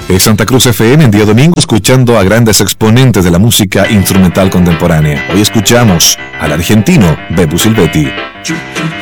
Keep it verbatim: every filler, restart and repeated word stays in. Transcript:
Es Santa Cruz F M en día domingo, escuchando a grandes exponentes de la música instrumental contemporánea. Hoy escuchamos al argentino Beppo Silvetti.